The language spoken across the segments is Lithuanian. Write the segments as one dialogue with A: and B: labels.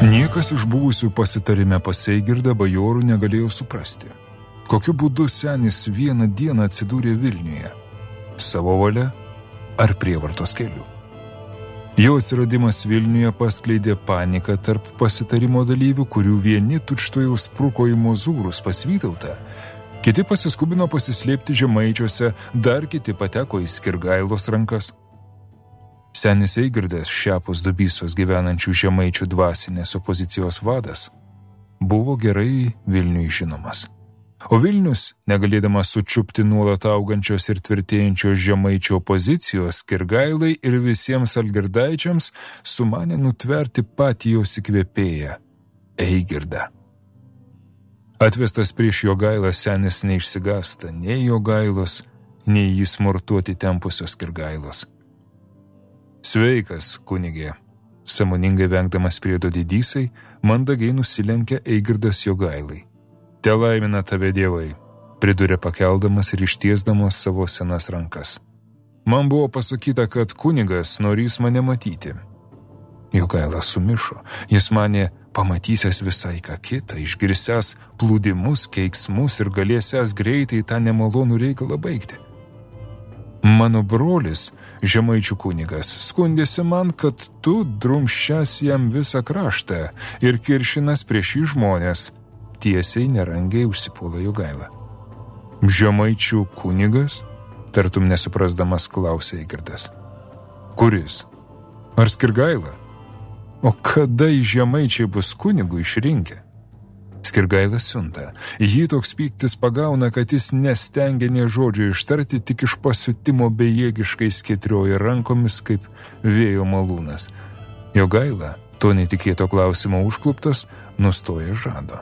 A: Niekas iš buvusių pasitarime pas Eigirdą bajorų negalėjo suprasti, kokiu būdu senis vieną dieną atsidūrė Vilniuje, savo valia ar prievartos keliu. Jo atsiradimas Vilniuje paskleidė paniką tarp pasitarimo dalyvių, kurių vieni tučtuojau spruko į Mozūrus pas Vytautą, kiti pasiskubino pasislėpti Žemaičiuose, dar kiti pateko į Skirgailos rankas. Senis Eigirdas, šiapus Dubysos gyvenančių žemaičių dvasinės opozicijos vadas, buvo gerai Vilniui žinomas. O Vilnius, negalėdamas sučiupti nuolat augančios ir tvirtėjančios žemaičių opozicijos Skirgailai ir visiems algirdaičiams, sumanė nutverti patį jos įkvėpėją – Eigirdą. Atvestas prieš Jogailą senis neišsigąsta nei Jogailos, nei jį smurtuoti tempusios Skirgailos. Sveikas, kunigė, sąmoningai vengdamas priedo didysai, mandagiai nusilenkė Eigirdas Jogailai. Te laimina tave dievai, pridurė pakeldamas ir ištiesdamas savo senas rankas. Man buvo pasakyta, kad kunigas norės mane matyti. Jogaila sumišo, jis manė pamatysęs visai ką kitą, išgirsęs plūdimus, keiksmus ir galėsęs greitai tą nemalonų reikalą baigti. Mano brolis, žemaičių kunigas, skundėsi man, kad tu drumščias jam visą kraštą ir kiršinas prieš jį žmonės, tiesiai nerangiai užsipuola Jogaila. Žemaičių kunigas? Tartum nesuprasdamas klausė Eigirdas. Kuris? Ar Skirgaila? O kada į žemaičiai bus kunigų išrinkę? Skirgaila siunta. Jį toks pyktis pagauna, kad jis nestengia nė žodžio ištarti, tik iš pasiutimo bejėgiškai skėtrioja rankomis kaip vėjo malūnas. Jogaila, to netikėto klausimo užkluptas, nustoja žado.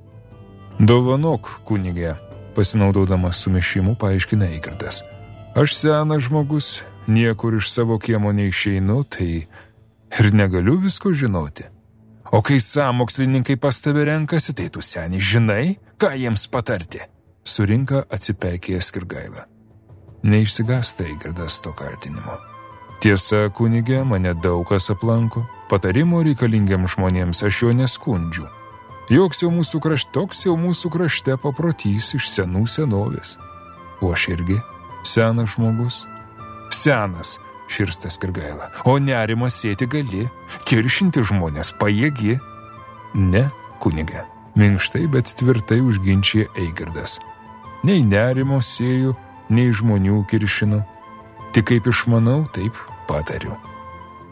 A: Dovanok, kunigė, pasinaudodamas sumišimu, paaiškina Eigirdas. Aš senas žmogus, niekur iš savo kiemo neišeinu, tai ir negaliu visko žinoti. O kai sąmokslininkai pas tave renkasi, tai tu seniai žinai, ką jiems patarti. Surinka atsipeikėję Skirgaila. Neišsigąsta Eigirdas to kaltinimo. Tiesa, kunigė, mane daug kas aplanko, patarimo reikalingiam žmonėms aš jo neskundžiu. Toks jau mūsų krašte paprotys iš senų senovės. O aš irgi senas žmogus. Senas, širsta Skirgaila. O nerimą sėti gali, kiršinti žmonės pajėgi. Ne, kunigė, minkštai, bet tvirtai užginčia Eigirdas. Nei nerimo sėju, nei žmonių kiršinu. Tik kaip išmanau, taip patariu.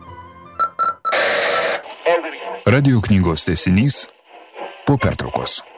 A: Radio knygos tęsinys po pertraukos.